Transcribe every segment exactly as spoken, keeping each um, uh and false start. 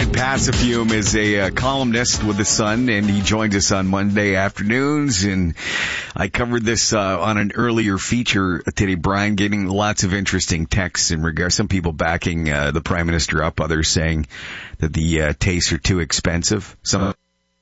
Brian Passafume is a uh, columnist with The Sun, and he joins us on Monday afternoons. And I covered this uh, on an earlier feature today, Brian, getting lots of interesting texts in regards. Some people backing uh, the Prime Minister up, others saying that the uh, tastes are too expensive. Some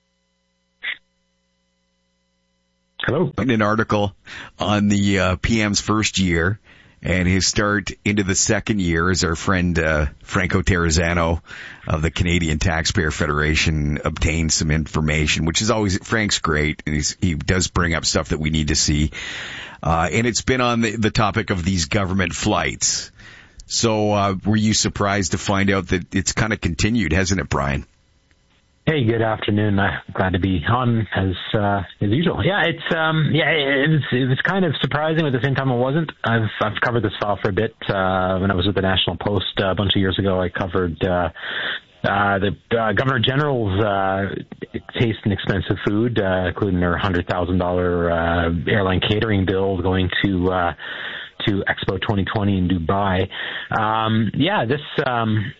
Hello. An article on the uh, P M's first year and his start into the second year, as our friend uh, Franco Terrazzano of the Canadian Taxpayer Federation obtained some information, which is always, Frank's great, and he's, he does bring up stuff that we need to see. Uh, and it's been on the, the topic of these government flights. So uh, were you surprised to find out that it's kind of continued, hasn't it, Brian? Hey, good afternoon. I'm glad to be on as uh, as usual. Yeah, it's um, yeah, it was it was kind of surprising, but at the same time, it wasn't. I've I've covered this file for a bit. Uh, when I was with the National Post uh, a bunch of years ago, I covered uh, uh, the uh, Governor General's uh, taste and expensive food, uh, including their hundred thousand dollar uh, airline catering bill going to uh, to Expo twenty twenty in Dubai. Um, yeah, this. Um,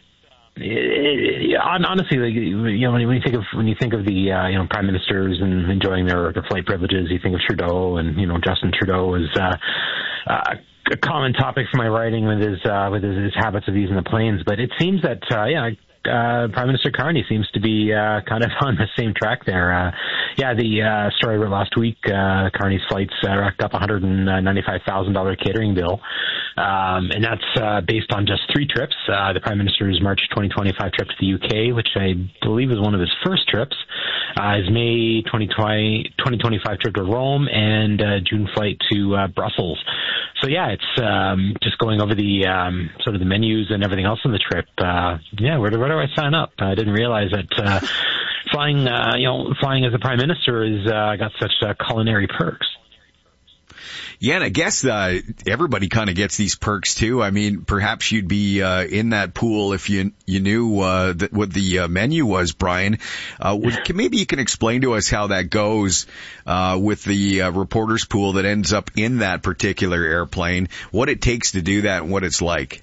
It, it, honestly, like, you know, when you think of when you think of the uh, you know prime ministers and enjoying their, their flight privileges, you think of Trudeau, and you know Justin Trudeau is uh, uh, a common topic for my writing with his uh, with his, his habits of using the planes. But it seems that uh, yeah. Uh, Prime Minister Carney seems to be uh, kind of on the same track there. Uh, yeah, the uh, story I wrote last week, uh, Carney's flights uh, racked up one hundred ninety-five thousand dollars catering bill, um, and that's uh, based on just three trips. Uh, the Prime Minister's March twenty twenty-five trip to the U K, which I believe was one of his first trips, uh, his May twenty twenty-five trip to Rome, and uh, June flight to uh, Brussels. So yeah, it's um, just going over the um, sort of the menus and everything else on the trip. Uh, yeah, where do, where do I sign up? I didn't realize that uh, flying, uh, you know, flying as a prime minister has uh, got such uh, culinary perks. Yeah, and I guess uh, everybody kind of gets these perks too. I mean, perhaps you'd be uh, in that pool if you you knew uh, that what the uh, menu was, Brian. Uh, would, can, maybe you can explain to us how that goes uh, with the uh, reporters pool that ends up in that particular airplane, what it takes to do that and what it's like.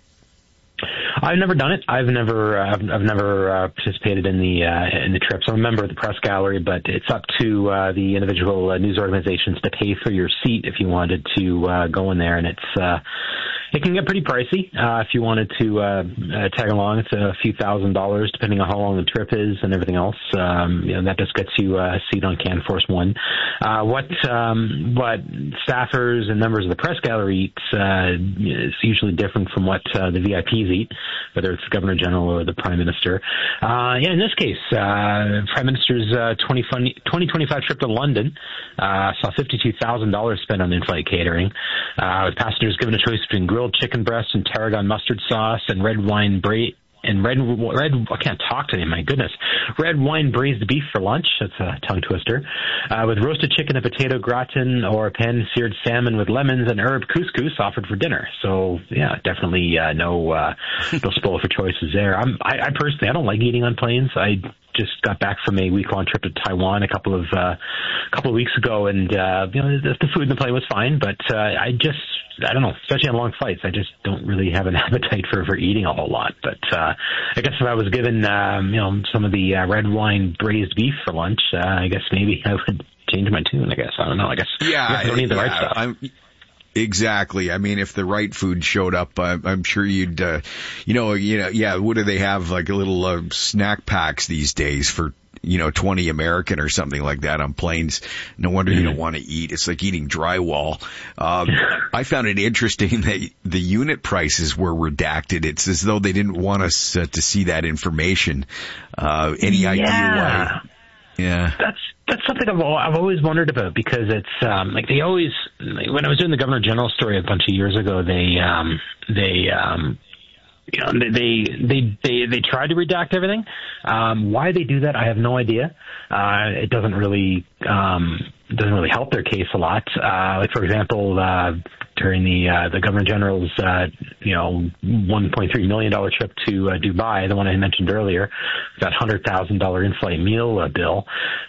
I've never done it. I've never, uh, I've, I've never uh, participated in the uh, in the trips. I'm a member of the press gallery, but it's up to uh, the individual uh, news organizations to pay for your seat if you wanted to uh, go in there, and it's uh, it can get pretty pricey uh, if you wanted to uh, uh, tag along. It's a few thousand dollars depending on how long the trip is and everything else. Um, you know, that just gets you a seat on Can Force One. Uh, what um, what staffers and members of the press gallery eat uh, is usually different from what uh, the V I Ps eat, whether it's the Governor General or the Prime Minister. Uh, yeah, in this case, uh, Prime Minister's uh, twenty twenty-five trip to London uh, saw fifty-two thousand dollars spent on in-flight catering, uh, with passengers given a choice between grilled chicken breast and tarragon mustard sauce and red wine bra- and red, red, I can't talk today, my goodness. Red wine braised beef for lunch. That's a tongue twister. Uh, with roasted chicken and potato gratin or pan-seared salmon with lemons and herb couscous offered for dinner. So, yeah, definitely uh, no, uh, no spoil for choices there. I'm, I, I personally, I don't like eating on planes. I just got back from a week-long trip to Taiwan a couple of, uh, couple of weeks ago, and, uh, you know, the, the food in the plane was fine, but, uh, I just, I don't know, especially on long flights, I just don't really have an appetite for, for eating a whole lot. But uh, I guess if I was given, um, you know, some of the uh, red wine braised beef for lunch, uh, I guess maybe I would change my tune, I guess. I don't know, I guess, yeah, I, guess I don't need the yeah, right stuff. I'm, exactly. I mean, if the right food showed up, I'm, I'm sure you'd, uh, you know, you know, yeah, what do they have, like a little uh, snack packs these days for, you know, twenty American or something like that on planes. No wonder you don't want to eat. It's like eating drywall. Um, I found it interesting that the unit prices were redacted. It's as though they didn't want us uh, to see that information. Uh, any yeah. idea why? Yeah. That's, that's something I've, I've always wondered about, because it's, um, like they always, like when I was doing the Governor General story a bunch of years ago, they, um, they, um, You know, they they they they tried to redact everything. Um, why they do that, I have no idea. Uh, it doesn't really um, doesn't really help their case a lot. Uh, like for example, uh, during the uh, the Governor General's uh, you know one point three million dollar trip to uh, Dubai, the one I mentioned earlier, that hundred thousand dollar in-flight meal uh, bill.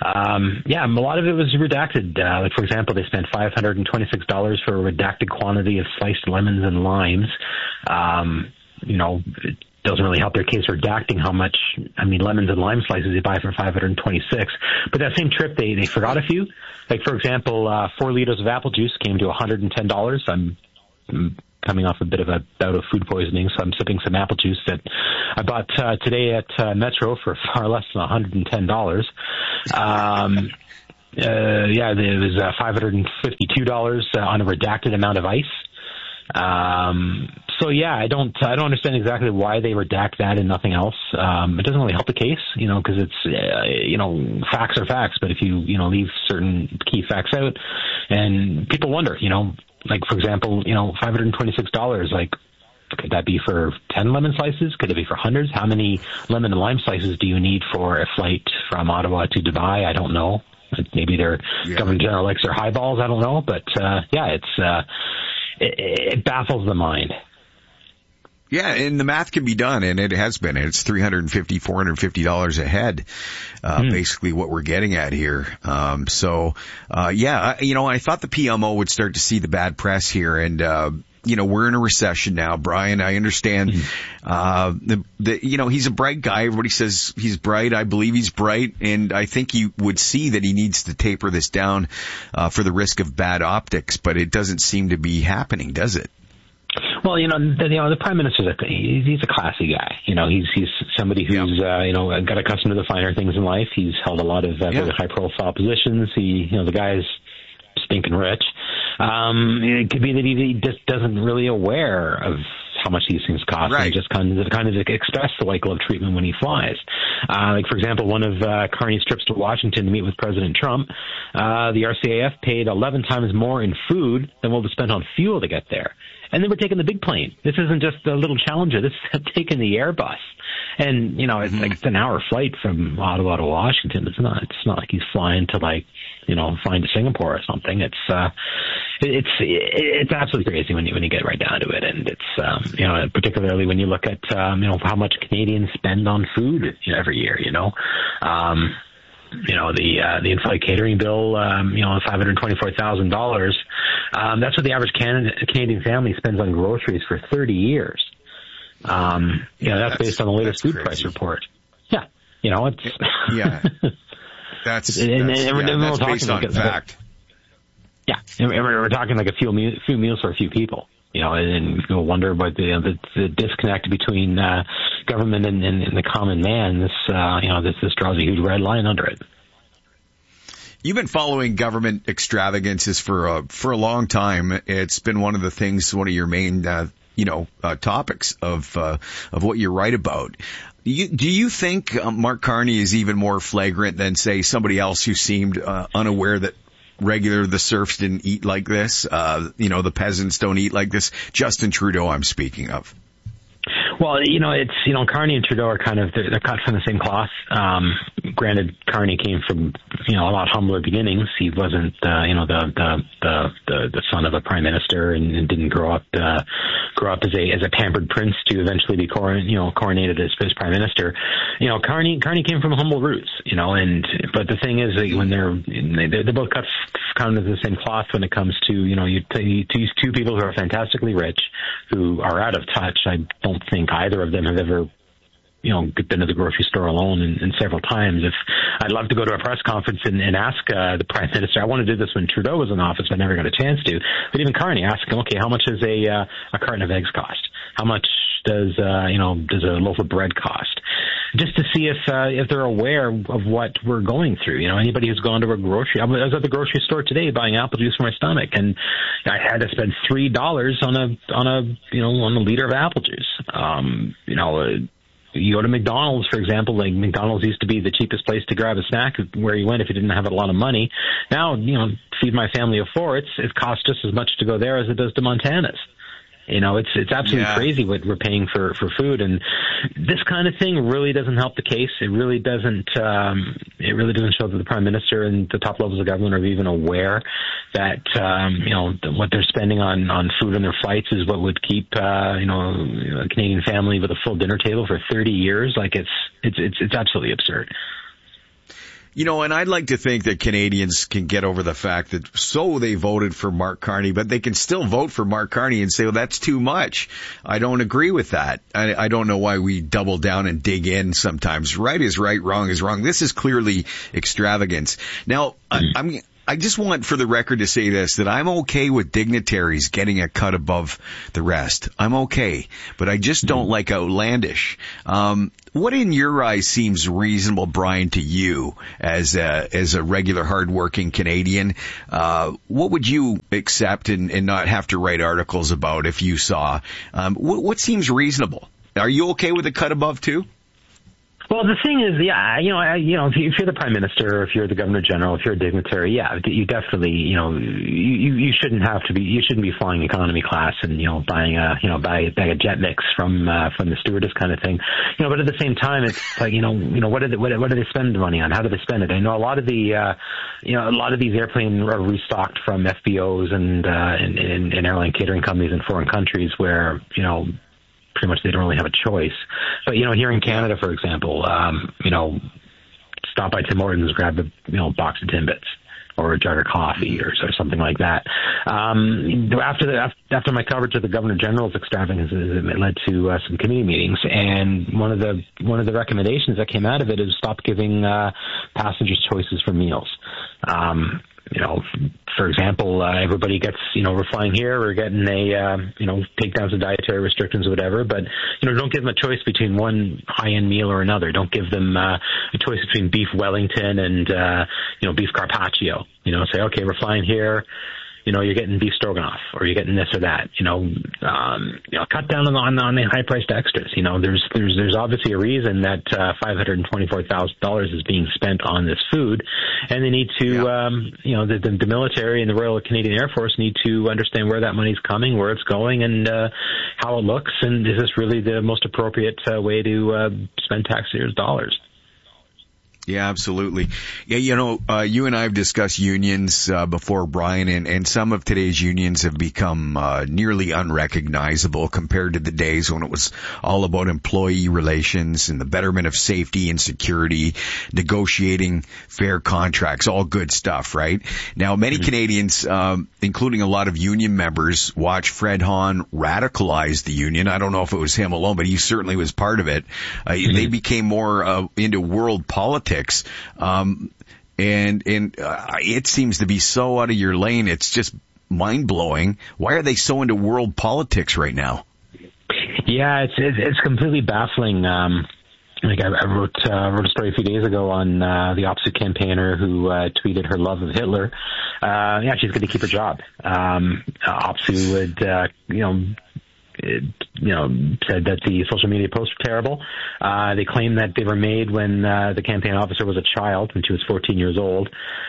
Um, yeah, a lot of it was redacted. Uh, like for example, they spent five hundred and twenty six dollars for a redacted quantity of sliced lemons and limes. Um, You know, doesn't really help their case for redacting how much, I mean, lemons and lime slices they buy for five hundred twenty-six. But that same trip, they, they forgot a few. Like, for example, uh, four liters of apple juice came to one hundred ten dollars. I'm, I'm coming off a bit of a bout of food poisoning, so I'm sipping some apple juice that I bought uh, today at uh, Metro for far less than one hundred ten dollars. Um, uh, yeah, it was uh, five hundred fifty-two dollars uh, on a redacted amount of ice. Um, so yeah, I don't, I don't understand exactly why they redact that and nothing else. Um, it doesn't really help the case, you know, cause it's, uh, you know, facts are facts, but if you, you know, leave certain key facts out and people wonder, you know, like for example, you know, five hundred twenty-six dollars, like, could that be for ten lemon slices? Could it be for hundreds? How many lemon and lime slices do you need for a flight from Ottawa to Dubai? I don't know. Maybe their yeah. Governor General likes their highballs. I don't know. But, uh, yeah, it's, uh, it, it baffles the mind. Yeah, and the math can be done, and it has been. It's three hundred fifty dollars, four hundred fifty dollars a head, uh, mm. basically what we're getting at here. Um, so, uh, yeah, you know, I thought the P M O would start to see the bad press here, and, uh, you know, we're in a recession now, Brian. I understand, mm-hmm. uh, the, the, you know, he's a bright guy. Everybody says he's bright. I believe he's bright. And I think you would see that he needs to taper this down, uh, for the risk of bad optics, but it doesn't seem to be happening, does it? Well, you know, the, you know, the prime minister's a, he's, he's a classy guy. You know, he's he's somebody who's yeah. uh, you know got accustomed to the finer things in life. He's held a lot of uh, yeah. very high profile positions. He, you know, the guy's stinking rich. Um, it could be that he, he just doesn't really aware of how much these things cost, right. and just kind of kind of expects the white glove treatment when he flies. Uh, like for example, one of uh, Carney's trips to Washington to meet with President Trump, uh, the R C A F paid eleven times more in food than what was spent on fuel to get there. And then we're taking the big plane. This isn't just a little Challenger. This is taking the Airbus. And, you know, it's mm-hmm. like it's an hour flight from Ottawa to Washington. It's not, it's not like he's flying to like, you know, flying to Singapore or something. It's, uh, it's, it's absolutely crazy when you, when you get right down to it. And it's, um, you know, particularly when you look at, um, you know, how much Canadians spend on food you know, every year, you know, um, you know, the, uh, the in-flight catering bill, um, you know, five hundred twenty-four thousand dollars. Um, that's what the average Canada, Canadian family spends on groceries for thirty years. Um, you know, that's, that's based on the latest food crazy. price report. Yeah. You know, it's, yeah, that's, and, and, that's, and we're, yeah, we're that's talking based like on a, fact. Yeah. And we're, we're talking like a few, meal, few meals for a few people. You know, and you'll wonder about the, the, the disconnect between uh, government and, and, and the common man. This, uh, you know, this, this draws a huge red line under it. You've been following government extravagances for a, for a long time. It's been one of the things, one of your main, uh, you know, uh, topics of, uh, of what you write about. Do you, do you think uh, Mark Carney is even more flagrant than, say, somebody else who seemed uh, unaware that regular the serfs didn't eat like this? Uh, you know, the peasants don't eat like this. Justin Trudeau, I'm speaking of. Well, you know, it's, you know, Carney and Trudeau are kind of, they're, they're cut from the same cloth. Um, granted, Carney came from, you know, a lot humbler beginnings. He wasn't, uh, you know, the, the, the, the, the son of a prime minister and, and didn't grow up, uh, grow up as a, as a pampered prince to eventually be coron, you know, coronated as, as prime minister. You know, Carney, Carney came from humble roots, you know, and, but the thing is that when they're, they're, they're both cut kind of the same cloth when it comes to, you know, you, you these two people who are fantastically rich, who are out of touch. I don't think either of them have ever, you know, been to the grocery store alone and, and several times. If I'd love to go to a press conference and, and ask uh, the prime minister, I want to do this when Trudeau was in office, but I never got a chance to. But even Carney, ask him, okay, how much does a uh, a carton of eggs cost? How much does uh, you know does a loaf of bread cost? Just to see if uh, if they're aware of what we're going through. You know, anybody who's gone to a grocery, I was at the grocery store today buying apple juice for my stomach, and I had to spend three dollars on a on a you know on a liter of apple juice. Um, you know. Uh, You go to McDonald's, for example, like McDonald's used to be the cheapest place to grab a snack where you went if you didn't have a lot of money. Now, you know, feed my family of four, it's, it costs just as much to go there as it does to Montana's. You know, it's, it's absolutely yeah. crazy what we're paying for, for food. And this kind of thing really doesn't help the case. It really doesn't, um, it really doesn't show that the Prime Minister and the top levels of government are even aware that, um, you know, what they're spending on, on food on their flights is what would keep, uh, you know, a Canadian family with a full dinner table for thirty years. Like it's, it's, it's, it's absolutely absurd. You know, and I'd like to think that Canadians can get over the fact that so they voted for Mark Carney, but they can still vote for Mark Carney and say, well, that's too much. I don't agree with that. I, I don't know why we double down and dig in sometimes. Right is right, wrong is wrong. This is clearly extravagance. Now, I, I'm... I just want for the record to say this, that I'm okay with dignitaries getting a cut above the rest. I'm okay, but I just don't like outlandish. Um, what in your eyes seems reasonable, Brian, to you as a, as a regular hardworking Canadian? Uh, what would you accept and, and not have to write articles about if you saw? Um, what, what seems reasonable? Are you okay with a cut above too? Well, the thing is, yeah, you know, I, you know, if you're the prime minister, if you're the governor general, if you're a dignitary, yeah, you definitely, you know, you you shouldn't have to be, you shouldn't be flying economy class and you know buying a, you know, buy a bag of jet mix from uh, from the stewardess kind of thing, you know. But at the same time, it's like, you know, you know, what do they, what, what do they spend the money on? How do they spend it? I know a lot of the, uh, you know, a lot of these airplanes are restocked from F B Os and uh, and, and, and airline catering companies in foreign countries where, you know, pretty much they don't really have a choice. But, you know, here in Canada, for example, um, you know, stop by Tim Hortons, grab a, you know, box of Timbits or a jug of coffee or, or something like that. Um, after the, after my coverage of the Governor General's extravagances, it led to uh, some committee meetings, and one of the one of the recommendations that came out of it is stop giving uh, passengers choices for meals. Um, You know, for example, uh, everybody gets, you know, we're flying here, we're getting a, uh, you know, take down some dietary restrictions or whatever, but, you know, don't give them a choice between one high-end meal or another. Don't give them uh, a choice between beef Wellington and, uh, you know, beef Carpaccio. You know, say, okay, we're flying here, you know, you're getting beef stroganoff or you're getting this or that. You know, um, you know, cut down on, on, on the high-priced extras. You know, there's there's there's obviously a reason that uh, five hundred twenty-four thousand dollars is being spent on this food, and they need to, yeah. um, you know, the, the, the military and the Royal Canadian Air Force need to understand where that money's coming, where it's going, and uh, how it looks, and is this really the most appropriate uh, way to uh, spend taxpayers' dollars? Yeah, absolutely. Yeah, you know, uh, you and I have discussed unions uh, before, Brian, and, and some of today's unions have become uh, nearly unrecognizable compared to the days when it was all about employee relations and the betterment of safety and security, negotiating fair contracts, all good stuff, right? Now, many mm-hmm. Canadians, um, including a lot of union members, watch Fred Hahn radicalize the union. I don't know if it was him alone, but he certainly was part of it. Uh, mm-hmm. They became more uh, into world politics. Um, and, and, uh, it seems to be so out of your lane. It's just mind blowing. Why are they so into world politics right now? Yeah, it's, it's, it's completely baffling. Um, like I, I wrote, uh, wrote a story a few days ago on, uh, the OPSEU campaigner who, uh, tweeted her love of Hitler. Uh, yeah, she's going to keep her job. Um, OPSEU would, uh, you know, It, you know, said that the social media posts were terrible. Uh, they claimed that they were made when uh, the campaign officer was a child, when she was fourteen years old.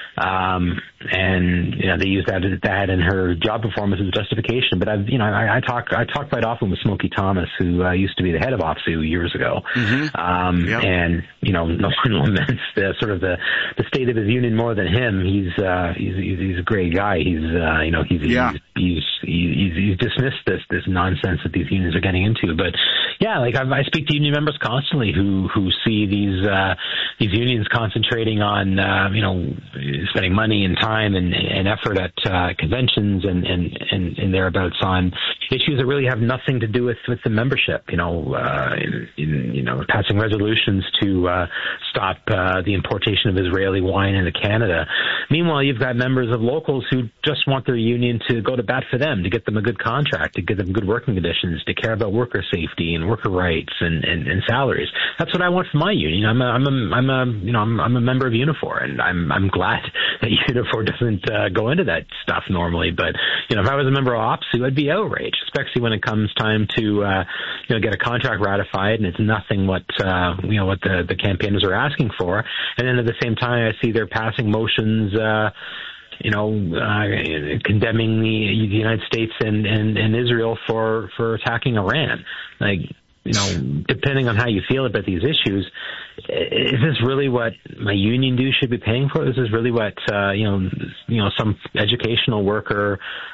Um, and, you know, they used that, that in her job performance as justification. But I've, you know, I, I talk, I talk quite often with Smokey Thomas, who, uh, used to be the head of OPSEU years ago. Mm-hmm. Um, yep. and, you know, no one laments the sort of the, the state of his union more than him. He's, uh, he's, he's, he's a great guy. He's, uh, you know, he's, yeah. he's, he's, he's, he's dismissed this, this nonsense that these unions are getting into. But yeah, like I, I speak to union members constantly who, who see these, uh, these unions concentrating on, uh, you know, spending money and time and, and effort at uh, conventions and, and, and, and thereabouts on issues that really have nothing to do with, with the membership, you know, uh, in, in, you know, passing resolutions to uh, stop uh, the importation of Israeli wine into Canada. Meanwhile, you've got members of locals who just want their union to go to bat for them, to get them a good contract, to give them good working conditions, to care about worker safety and worker rights and, and, and salaries. That's what I want for my union. I'm a, I'm a, I'm a, you know, I'm, I'm a member of Unifor, and I'm, I'm glad that Unifor doesn't uh, go into that stuff normally. But, you know, if I was a member of OPSEU, I'd be outraged, especially when it comes time to, uh, you know, get a contract ratified and it's nothing what, uh, you know, what the, the campaigners are asking for. And then at the same time, I see they're passing motions, uh, you know, uh, condemning the, the United States and, and, and Israel for, for attacking Iran. Like, you know, depending on how you feel about these issues, is this really what my union dues should be paying for? Is this really what, uh, you know, you know, some educational worker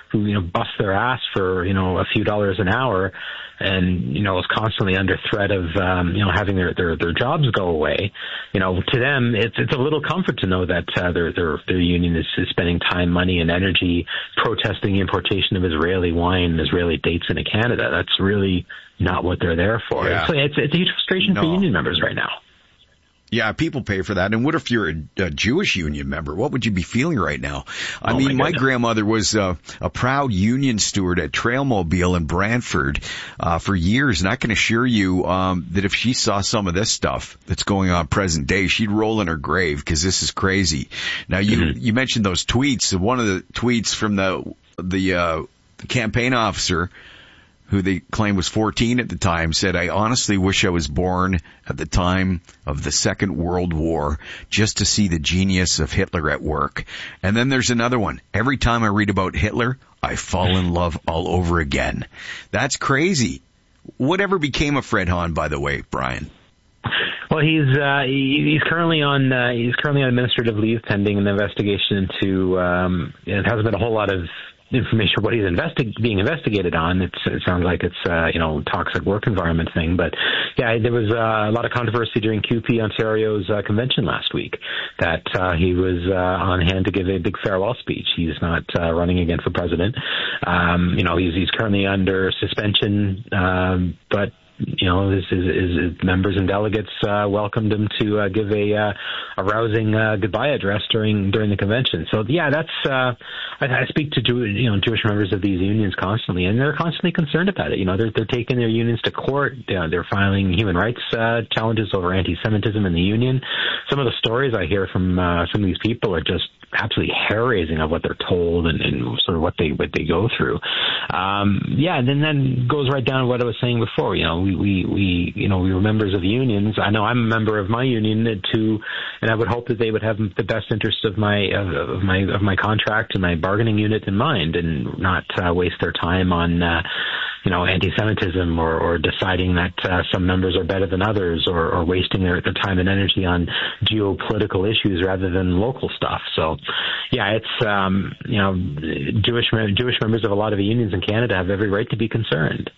who, you know, bust their ass for, you know, a few dollars an hour and, you know, is constantly under threat of, um, you know, having their, their, their jobs go away. You know, to them, it's, it's a little comfort to know that, uh, their, their, their union is, is spending time, money, and energy protesting the importation of Israeli wine and Israeli dates into Canada. That's really not what they're there for. Yeah. It's, it's, it's a huge frustration no. for union members right now. Yeah, people pay for that. And what if you're a, a Jewish union member? What would you be feeling right now? I oh mean, my, my grandmother was uh, a proud union steward at Trailmobile in Brantford uh, for years. And I can assure you um, that if she saw some of this stuff that's going on present day, she'd roll in her grave because this is crazy. Now, you mm-hmm. you mentioned those tweets. One of the tweets from the, the, uh, the campaign officer, who they claimed was fourteen at the time, said, "I honestly wish I was born at the time of the Second World War just to see the genius of Hitler at work." And then there's another one. "Every time I read about Hitler, I fall in love all over again." That's crazy. Whatever became of Fred Hahn, by the way, Brian? Well, he's uh, he, he's currently on uh, he's currently on administrative leave pending an investigation into. Um, it hasn't been a whole lot of information of what he's investi- being investigated on. It's, it sounds like it's, uh, you know, toxic work environment thing. But yeah, there was uh, a lot of controversy during Q P Ontario's uh, convention last week that uh, he was uh, on hand to give a big farewell speech. He's not uh, running again for president. Um, you know, he's, he's currently under suspension, um, but you know, his, his, his members and delegates uh, welcomed him to uh, give a uh, a rousing uh, goodbye address during during the convention. So yeah, that's uh, I, I speak to Jew, you know Jewish members of these unions constantly, and they're constantly concerned about it. You know, they're they're taking their unions to court. They're, they're filing human rights uh, challenges over anti-Semitism in the union. Some of the stories I hear from uh, some of these people are just absolutely hair-raising of what they're told and, and sort of what they what they go through. Um, yeah, and then that goes right down to what I was saying before. You know, we, we, we you know we were members of unions. I know I'm a member of my union too, and I would hope that they would have the best interest of my of, of my of my contract and my bargaining unit in mind, and not uh, waste their time on uh, you know anti-Semitism or, or deciding that uh, some members are better than others, or, or wasting their, their time and energy on geopolitical issues rather than local stuff. So. Yeah, it's, um, you know, Jewish Jewish members of a lot of the unions in Canada have every right to be concerned.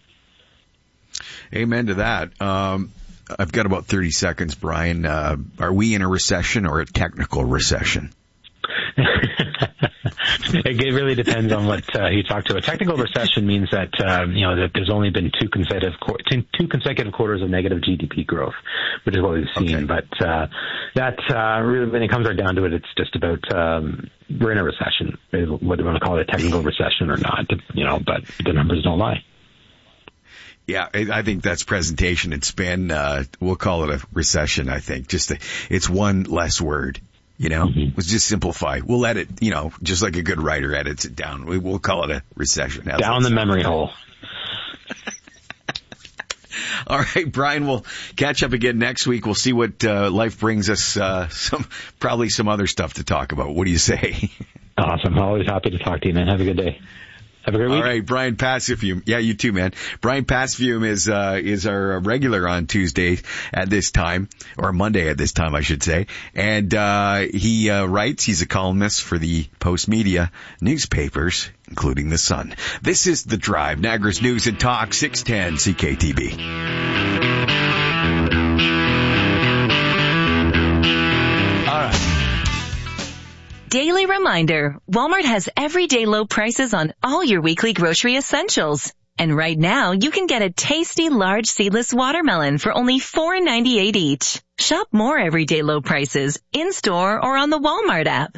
Amen to that. Um, I've got about thirty seconds, Brian. Uh, are we in a recession or a technical recession? It really depends on what uh, you talk to. A technical recession means that uh, you know that there's only been two consecutive two consecutive quarters of negative G D P growth, which is what we've seen. Okay. But uh, that uh, really, when it comes right down to it, it's just about um, we're in a recession. Whether you want to call it a technical recession or not, you know, but the numbers don't lie. Yeah, I think that's presentation and spin. Uh, we'll call it a recession. I think just a, it's one less word. You know, mm-hmm. Let's just simplify. We'll edit, you know, just like a good writer edits it down. We, we'll call it a recession. How's down the memory hole. All right, Brian, we'll catch up again next week. We'll see what uh, life brings us. Uh, some probably some other stuff to talk about. What do you say? Awesome. Always happy to talk to you, man. Have a good day. Have a great week. All right, Brian Pasfiume. Yeah, you too, man. Brian Pasfiume is uh is our regular on Tuesday at this time, or Monday at this time, I should say. And uh he uh writes, he's a columnist for the Post Media newspapers, including The Sun. This is The Drive, Niagara's News and Talk, six ten C K T B. Daily reminder, Walmart has everyday low prices on all your weekly grocery essentials. And right now, you can get a tasty large seedless watermelon for only four ninety-eight each. Shop more everyday low prices in-store or on the Walmart app.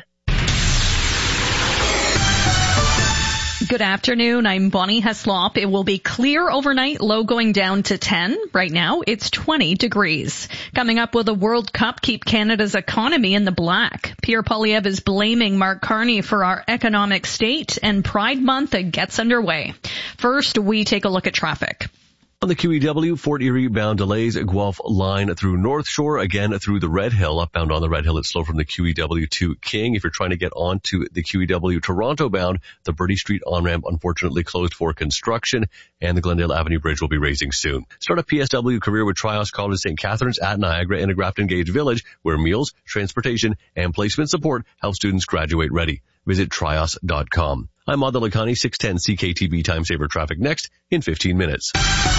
Good afternoon. I'm Bonnie Heslop. It will be clear overnight, low going down to ten. Right now, it's twenty degrees. Coming up with a World Cup, keep Canada's economy in the black. Pierre Poilievre is blaming Mark Carney for our economic state, and Pride Month gets underway. First, we take a look at traffic. On the Q E W, Fort Erie bound delays, Guelph line through North Shore, again through the Red Hill. Upbound on the Red Hill, it's slow from the Q E W to King. If you're trying to get onto the Q E W Toronto bound, the Bertie Street on-ramp unfortunately closed for construction, and the Glendale Avenue Bridge will be raising soon. Start a P S W career with Trios College Saint Catharines at Niagara and a Grafton Gage Village, where meals, transportation, and placement support help students graduate ready. Visit trios dot com. I'm Adil Lakhani, six ten C K T B Time Saver Traffic next in fifteen minutes.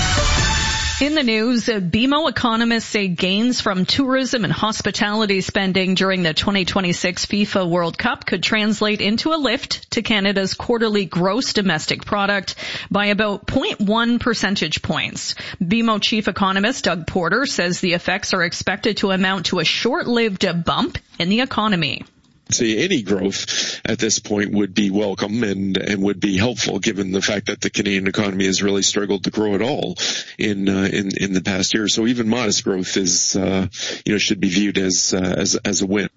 In the news, B M O economists say gains from tourism and hospitality spending during the twenty twenty-six FIFA World Cup could translate into a lift to Canada's quarterly gross domestic product by about zero point one percentage points. B M O chief economist Doug Porter says the effects are expected to amount to a short-lived bump in the economy. Say any growth at this point would be welcome and, and would be helpful given the fact that the Canadian economy has really struggled to grow at all in, uh, in, in the past year. So even modest growth is, uh, you know, should be viewed as, uh, as, as a win.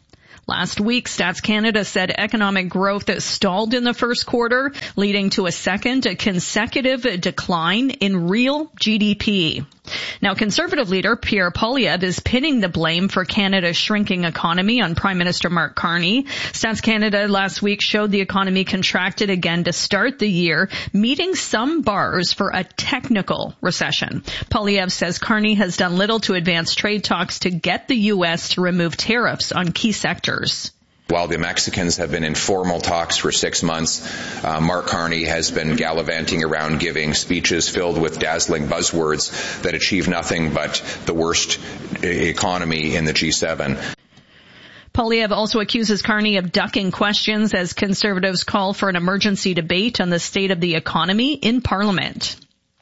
Last week, Stats Canada said economic growth stalled in the first quarter, leading to a second consecutive decline in real G D P. Now, Conservative leader Pierre Poilievre is pinning the blame for Canada's shrinking economy on Prime Minister Mark Carney. Stats Canada last week showed the economy contracted again to start the year, meeting some bars for a technical recession. Poilievre says Carney has done little to advance trade talks to get the U S to remove tariffs on key sectors. While the Mexicans have been in formal talks for six months, uh, Mark Carney has been gallivanting around giving speeches filled with dazzling buzzwords that achieve nothing but the worst economy in the G seven. Poilievre also accuses Carney of ducking questions as Conservatives call for an emergency debate on the state of the economy in Parliament.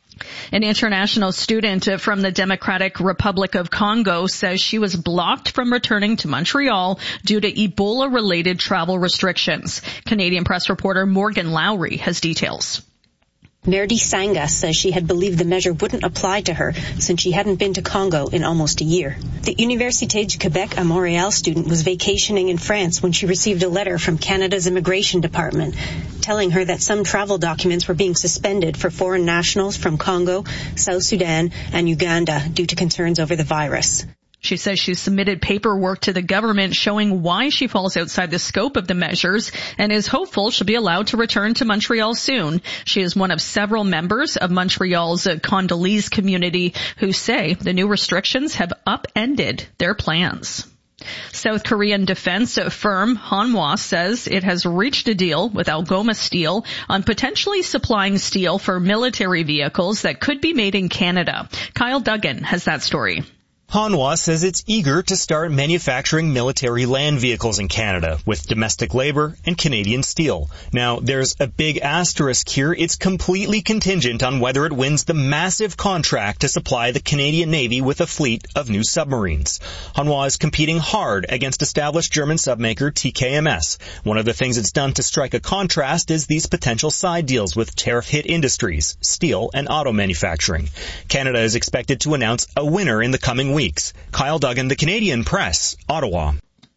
An international student from the Democratic Republic of Congo says she was blocked from returning to Montreal due to Ebola-related travel restrictions. Canadian press reporter Morgan Lowry has details. Merdi Sanga says she had believed the measure wouldn't apply to her since she hadn't been to Congo in almost a year. The Université du Québec à Montréal student was vacationing in France when she received a letter from Canada's Immigration Department telling her that some travel documents were being suspended for foreign nationals from Congo, South Sudan, and Uganda due to concerns over the virus. She says she submitted paperwork to the government showing why she falls outside the scope of the measures and is hopeful she'll be allowed to return to Montreal soon. She is one of several members of Montreal's Congolese community who say the new restrictions have upended their plans. South Korean defense firm Hanwha says it has reached a deal with Algoma Steel on potentially supplying steel for military vehicles that could be made in Canada. Kyle Duggan has that story. Hanwha says it's eager to start manufacturing military land vehicles in Canada with domestic labor and Canadian steel. Now, there's a big asterisk here. It's completely contingent on whether it wins the massive contract to supply the Canadian Navy with a fleet of new submarines. Hanwha is competing hard against established German submaker T K M S. One of the things it's done to strike a contrast is these potential side deals with tariff-hit industries, steel and auto manufacturing. Canada is expected to announce a winner in the coming weeks. weeks. Kyle Duggan, The Canadian Press, Ottawa.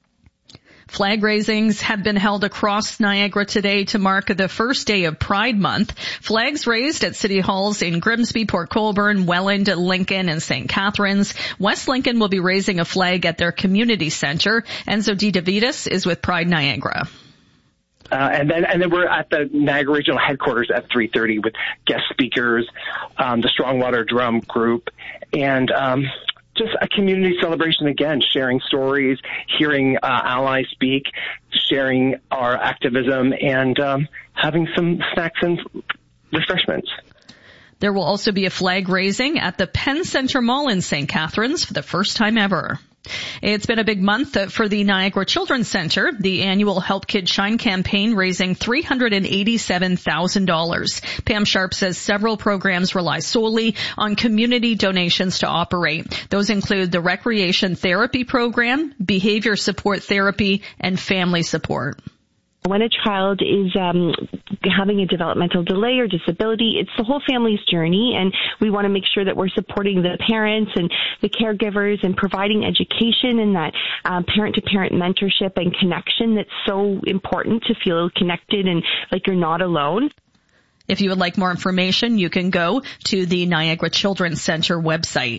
Flag raisings have been held across Niagara today to mark the first day of Pride Month. Flags raised at city halls in Grimsby, Port Colborne, Welland, Lincoln, and Saint Catharines. West Lincoln will be raising a flag at their community center. Enzo Di Davidas is with Pride Niagara. Uh, and then, and then we're at the Niagara Regional Headquarters at three thirty with guest speakers, um, the Strongwater Drum Group, and um, just a community celebration again, sharing stories, hearing uh, allies speak, sharing our activism, and um, having some snacks and refreshments. There will also be a flag raising at the Penn Centre Mall in Saint Catharines for the first time ever. It's been a big month for the Niagara Children's Centre, the annual Help Kids Shine campaign raising three hundred eighty-seven thousand dollars. Pam Sharp says several programs rely solely on community donations to operate. Those include the Recreation Therapy Program, Behavior Support Therapy, and Family Support. When a child is um, having a developmental delay or disability, it's the whole family's journey, and we want to make sure that we're supporting the parents and the caregivers and providing education and that um, parent-to-parent mentorship and connection that's so important to feel connected and like you're not alone. If you would like more information, you can go to the Niagara Children's Centre website.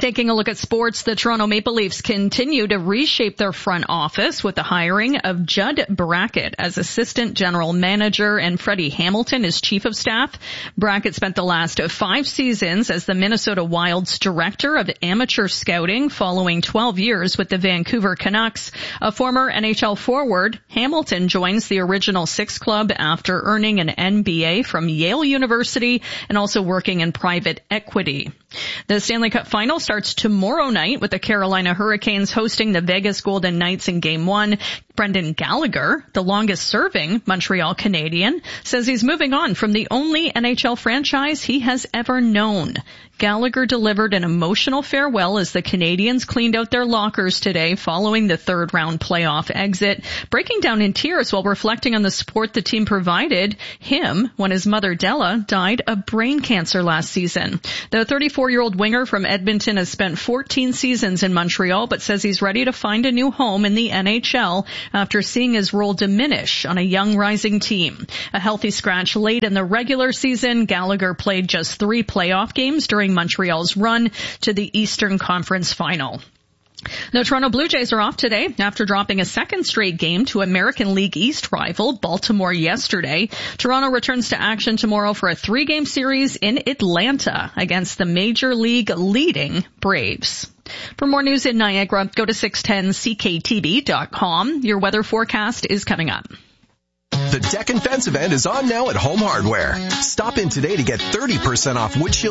Taking a look at sports, the Toronto Maple Leafs continue to reshape their front office with the hiring of Judd Brackett as assistant general manager and Freddie Hamilton as chief of staff. Brackett spent the last five seasons as the Minnesota Wild's director of amateur scouting, following twelve years with the Vancouver Canucks. A former N H L forward, Hamilton joins the original Six Club after earning an M B A from Yale University and also working in private equity. The Stanley Cup Final starts tomorrow night with the Carolina Hurricanes hosting the Vegas Golden Knights in Game one. Brendan Gallagher, the longest-serving Montreal Canadian, says he's moving on from the only N H L franchise he has ever known. Gallagher delivered an emotional farewell as the Canadians cleaned out their lockers today following the third-round playoff exit, breaking down in tears while reflecting on the support the team provided him when his mother Della died of brain cancer last season. The thirty-four-year-old winger from Edmonton has spent fourteen seasons in Montreal, but says he's ready to find a new home in the N H L after seeing his role diminish on a young rising team. A healthy scratch late in the regular season, Gallagher played just three playoff games during Montreal's run to the Eastern Conference Final. The Toronto Blue Jays are off today after dropping a second straight game to American League East rival Baltimore yesterday. Toronto returns to action tomorrow for a three-game series in Atlanta against the Major League leading Braves. For more news in Niagara, go to six ten C K T B dot com. Your weather forecast is coming up. The Deck and Fence event is on now at Home Hardware. Stop in today to get thirty percent off wood shield